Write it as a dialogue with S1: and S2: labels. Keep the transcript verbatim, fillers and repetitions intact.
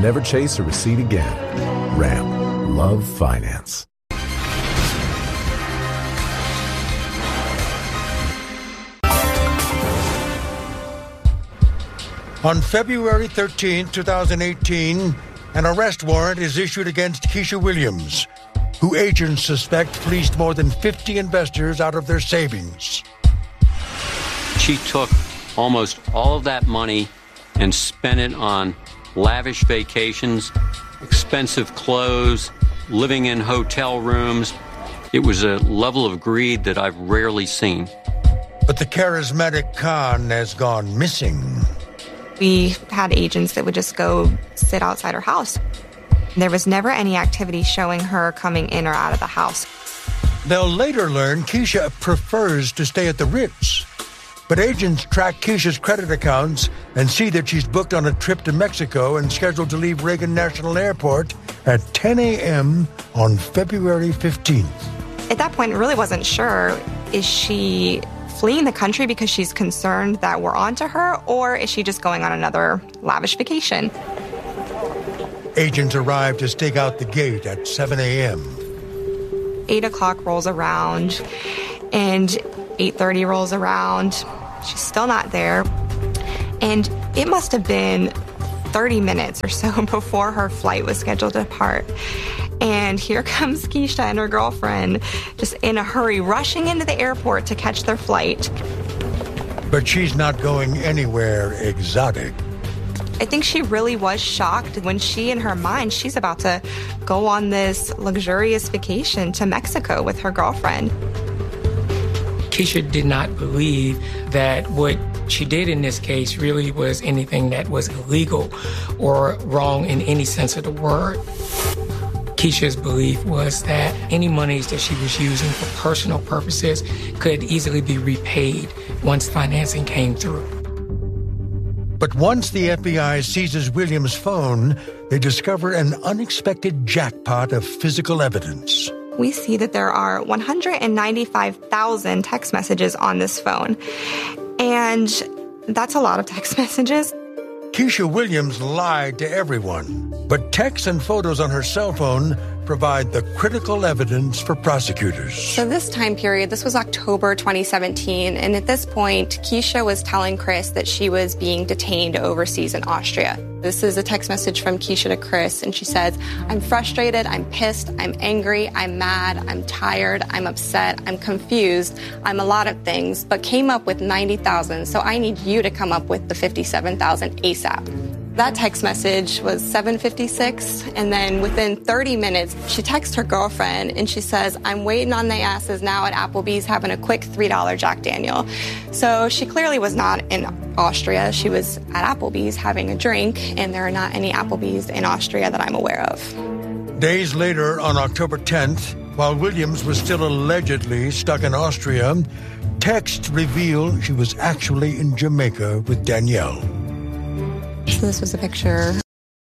S1: Never chase a receipt again. Ram. Love finance.
S2: On February thirteenth, twenty eighteen, an arrest warrant is issued against Keisha Williams, who agents suspect fleeced more than fifty investors out of their savings.
S3: She took almost all of that money and spent it on lavish vacations, expensive clothes, living in hotel rooms. It was a level of greed that I've rarely seen.
S2: But the charismatic Khan has gone missing.
S4: We had agents that would just go sit outside her house. There was never any activity showing her coming in or out of the house.
S2: They'll later learn Keisha prefers to stay at the Ritz. But agents track Keisha's credit accounts and see that she's booked on a trip to Mexico and scheduled to leave Reagan National Airport at ten a.m. on February fifteenth.
S4: At that point, I really wasn't sure, is she fleeing the country because she's concerned that we're onto her, or is she just going on another lavish vacation?
S2: Agents arrive to stake out the gate at seven a.m.
S4: eight o'clock rolls around, and eight thirty rolls around. She's still not there. And it must have been thirty minutes or so before her flight was scheduled to depart. And here comes Keisha and her girlfriend, just in a hurry, rushing into the airport to catch their flight.
S2: But she's not going anywhere exotic.
S4: I think she really was shocked when she, in her mind, she's about to go on this luxurious vacation to Mexico with her girlfriend.
S5: Keisha did not believe that what she did in this case really was anything that was illegal or wrong in any sense of the word. Keisha's belief was that any monies that she was using for personal purposes could easily be repaid once financing came through.
S2: But once the F B I seizes Williams' phone, they discover an unexpected jackpot of physical evidence.
S4: We see that there are one hundred ninety-five thousand text messages on this phone. And that's a lot of text messages.
S2: Keisha Williams lied to everyone, but texts and photos on her cell phone provide the critical evidence for prosecutors.
S4: So this time period, this was October twenty seventeen, and at this point, Keisha was telling Chris that she was being detained overseas in Austria. This is a text message from Keisha to Chris, and she says, "I'm frustrated, I'm pissed, I'm angry, I'm mad, I'm tired, I'm upset, I'm confused, I'm a lot of things, but came up with ninety thousand, so I need you to come up with the fifty-seven thousand ASAP." That text message was seven fifty-six, and then within thirty minutes, she texts her girlfriend, and she says, "I'm waiting on the asses now at Applebee's having a quick three dollar Jack Daniel." So she clearly was not in Austria. She was at Applebee's having a drink, and there are not any Applebee's in Austria that I'm aware of.
S2: Days later, on October tenth, while Williams was still allegedly stuck in Austria, texts reveal she was actually in Jamaica with Danielle.
S4: So this was a picture